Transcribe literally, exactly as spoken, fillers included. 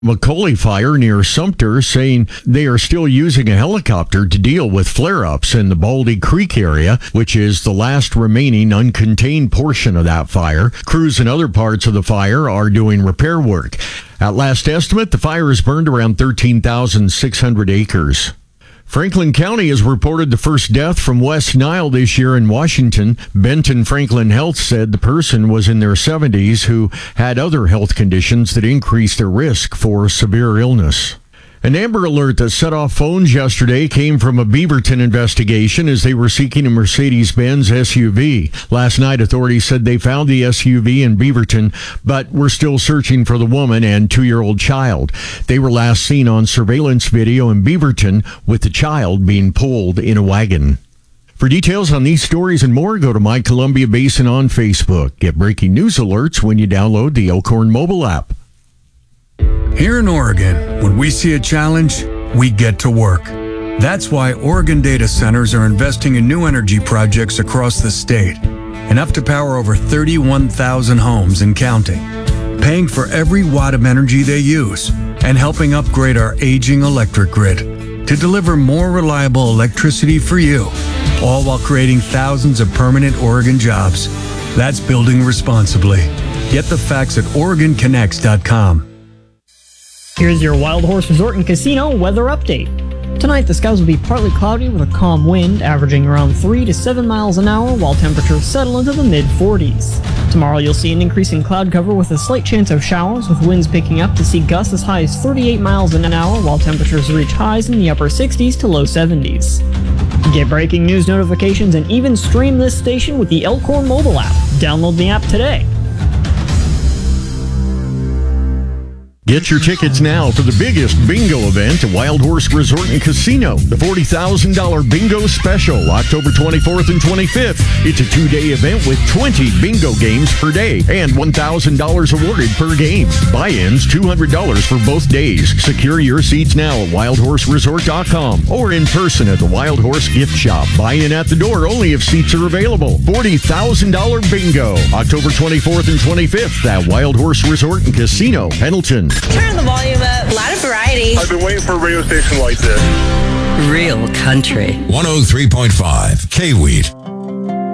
Macaulay Fire near Sumter, saying they are still using a helicopter to deal with flare-ups in the Baldy Creek area, which is the last remaining uncontained portion of that fire. Crews in other parts of the fire are doing repair work. At last estimate, the fire has burned around thirteen thousand six hundred acres. Franklin County has reported the first death from West Nile this year in Washington. Benton Franklin Health said the person was in their seventies who had other health conditions that increased their risk for severe illness. An Amber Alert that set off phones yesterday came from a Beaverton investigation as they were seeking a Mercedes-Benz S U V. Last night, authorities said they found the S U V in Beaverton, but were still searching for the woman and two-year-old child. They were last seen on surveillance video in Beaverton with the child being pulled in a wagon. For details on these stories and more, go to My Columbia Basin on Facebook. Get breaking news alerts when you download the Elkhorn mobile app. Here in Oregon, when we see a challenge, we get to work. That's why Oregon data centers are investing in new energy projects across the state, enough to power over thirty-one thousand homes and counting, paying for every watt of energy they use, and helping upgrade our aging electric grid to deliver more reliable electricity for you, all while creating thousands of permanent Oregon jobs. That's building responsibly. Get the facts at Oregon Connects dot com. Here's your Wild Horse Resort and Casino weather update. Tonight, the skies will be partly cloudy with a calm wind, averaging around three to seven miles an hour, while temperatures settle into the mid forties. Tomorrow, you'll see an increase in cloud cover with a slight chance of showers, with winds picking up to see gusts as high as thirty-eight miles an hour, while temperatures reach highs in the upper sixties to low seventies. Get breaking news notifications and even stream this station with the Elkhorn mobile app. Download the app today. Get your tickets now for the biggest bingo event at Wild Horse Resort and Casino. The forty thousand dollars Bingo Special, October twenty-fourth and twenty-fifth. It's a two-day event with twenty bingo games per day and one thousand dollars awarded per game. Buy-ins, two hundred dollars for both days. Secure your seats now at wild horse resort dot com or in person at the Wild Horse Gift Shop. Buy-in at the door only if seats are available. forty thousand dollars Bingo, October twenty-fourth and twenty-fifth at Wild Horse Resort and Casino, Pendleton. Turn the volume up. A lot of variety. I've been waiting for a radio station like this. Real country. one oh three point five K-Wheat.